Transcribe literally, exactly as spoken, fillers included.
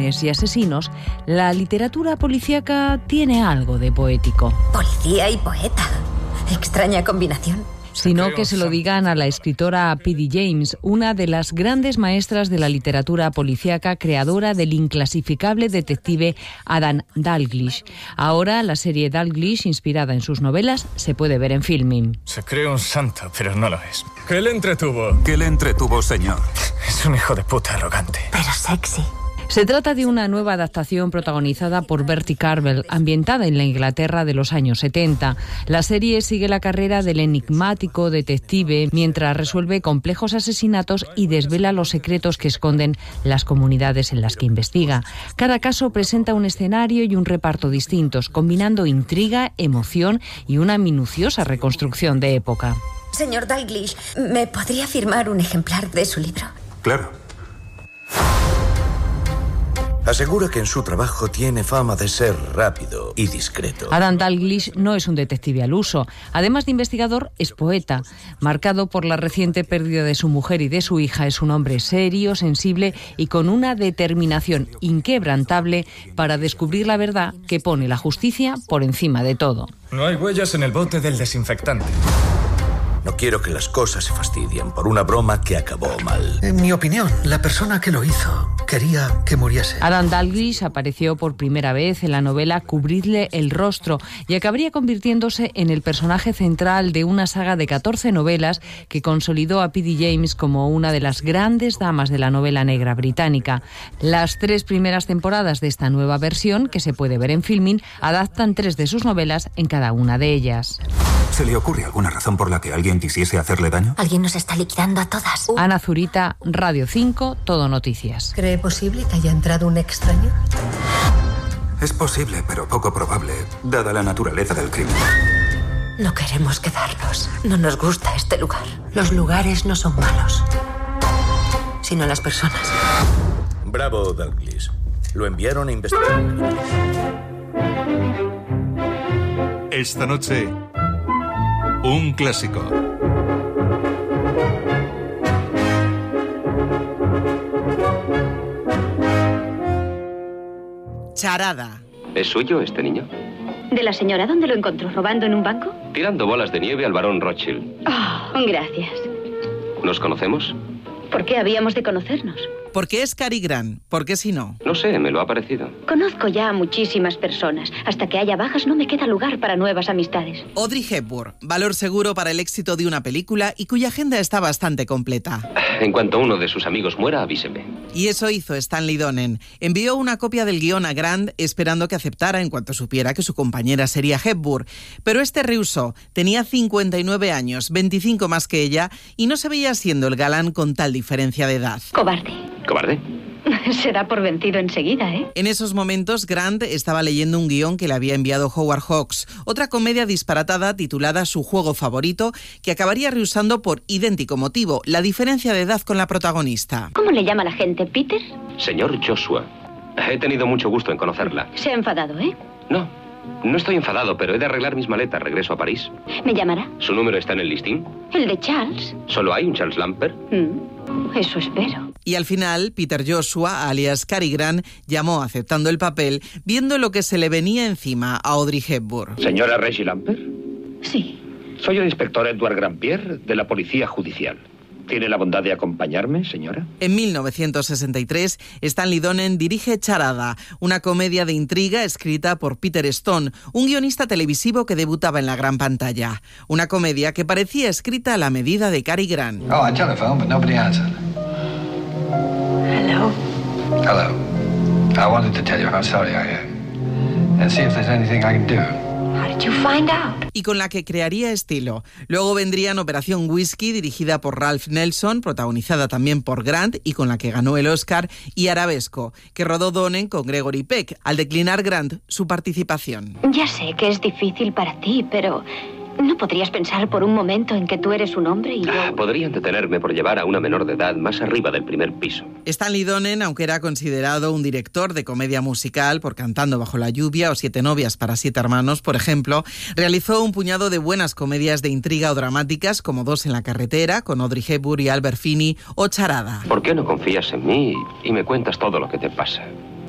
crímenes y asesinos, la literatura policíaca tiene algo de poético. Policía y poeta. Extraña combinación. Sino que se lo digan a la escritora P D James, una de las grandes maestras de la literatura policíaca, creadora del inclasificable detective Adam Dalglish. Ahora la serie Dalglish, inspirada en sus novelas, se puede ver en Filmin. Se cree un santo, pero no lo es. ¿Qué le entretuvo? ¿Qué le entretuvo, señor? Es un hijo de puta arrogante. Pero sexy. Se trata de una nueva adaptación protagonizada por Bertie Carvel, ambientada en la Inglaterra de los años setenta. La serie sigue la carrera del enigmático detective mientras resuelve complejos asesinatos y desvela los secretos que esconden las comunidades en las que investiga. Cada caso presenta un escenario y un reparto distintos, combinando intriga, emoción y una minuciosa reconstrucción de época. Señor Dalglish, ¿me podría firmar un ejemplar de su libro? Claro. Asegura que en su trabajo tiene fama de ser rápido y discreto. Adam Dalglish no es un detective al uso. Además de investigador, es poeta. Marcado por la reciente pérdida de su mujer y de su hija, es un hombre serio, sensible y con una determinación inquebrantable para descubrir la verdad que pone la justicia por encima de todo. No hay huellas en el bote del desinfectante. No quiero que las cosas se fastidien por una broma que acabó mal. En mi opinión, la persona que lo hizo quería que muriese. Adam Dalglish apareció por primera vez en la novela Cubridle el rostro y acabaría convirtiéndose en el personaje central de una saga de catorce novelas que consolidó a P D James como una de las grandes damas de la novela negra británica. Las tres primeras temporadas de esta nueva versión, que se puede ver en Filmin, adaptan tres de sus novelas en cada una de ellas. ¿Se le ocurre alguna razón por la que alguien quisiese hacerle daño? Alguien nos está liquidando a todas. Uh. Ana Zurita, Radio cinco, Todo Noticias. ¿Cree posible que haya entrado un extraño? Es posible, pero poco probable, dada la naturaleza del crimen. No queremos quedarnos. No nos gusta este lugar. Los lugares no son malos, sino las personas. Bravo, Dalglish. Lo enviaron a investigar. Esta noche, un clásico. Charada. ¿Es suyo este niño? ¿De la señora dónde lo encontró? ¿Robando en un banco? Tirando bolas de nieve al barón Rothschild. Oh, gracias. ¿Nos conocemos? ¿Por qué habíamos de conocernos? ¿Por qué es Cary Grant? ¿Por qué si no? No sé, me lo ha parecido. Conozco ya a muchísimas personas. Hasta que haya bajas no me queda lugar para nuevas amistades. Audrey Hepburn, valor seguro para el éxito de una película y cuya agenda está bastante completa. En cuanto uno de sus amigos muera, avíseme. Y eso hizo Stanley Donen. Envió una copia del guión a Grant esperando que aceptara en cuanto supiera que su compañera sería Hepburn. Pero este rehusó. Tenía cincuenta y nueve años, veinticinco más que ella, y no se veía siendo el galán con tal diferencia de edad. Cobarde. ¿Cobarde? Se da por vencido enseguida, ¿eh? En esos momentos, Grant estaba leyendo un guión que le había enviado Howard Hawks, otra comedia disparatada titulada Su juego favorito, que acabaría rehusando por idéntico motivo, la diferencia de edad con la protagonista. ¿Cómo le llama la gente, Peter? Señor Joshua. He tenido mucho gusto en conocerla. Se ha enfadado, ¿eh? No, no estoy enfadado, pero he de arreglar mis maletas. Regreso a París. ¿Me llamará? ¿Su número está en el listín? ¿El de Charles? ¿Solo hay un Charles Lamper? Mm, eso espero. Y al final, Peter Joshua, alias Cary Grant, llamó aceptando el papel, viendo lo que se le venía encima a Audrey Hepburn. ¿Señora Reggie Lamper? Sí. Soy el inspector Edward Grandpierre, de la Policía Judicial. ¿Tiene la bondad de acompañarme, señora? En mil novecientos sesenta y tres, Stanley Donen dirige Charada, una comedia de intriga escrita por Peter Stone, un guionista televisivo que debutaba en la gran pantalla. Una comedia que parecía escrita a la medida de Cary Grant. Oh, I telephoned, but nobody answered. Hello. Hello. I wanted to tell you how sorry I am and see if there's anything I can do. How did you find out? Y con la que crearía estilo. Luego vendrían Operación Whisky, dirigida por Ralph Nelson, protagonizada también por Grant y con la que ganó el Oscar, y Arabesco, que rodó Donen con Gregory Peck, al declinar Grant su participación. Ya sé que es difícil para ti, pero ¿no podrías pensar por un momento en que tú eres un hombre y yo...? Ah, podrían detenerme por llevar a una menor de edad más arriba del primer piso. Stanley Donen, aunque era considerado un director de comedia musical por Cantando bajo la lluvia o Siete novias para siete hermanos, por ejemplo, realizó un puñado de buenas comedias de intriga o dramáticas como Dos en la carretera, con Audrey Hepburn y Albert Finney, o Charada. ¿Por qué no confías en mí y me cuentas todo lo que te pasa?